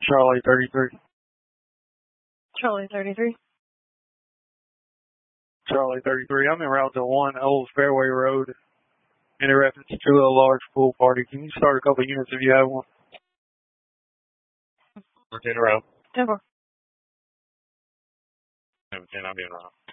Charlie 33. Charlie 33. Charlie 33. I'm en route to 1 Old Fairway Road in reference to a large pool party. Can you start a couple units if you have one? We're 10 around. 10-4. 17, I'll be around.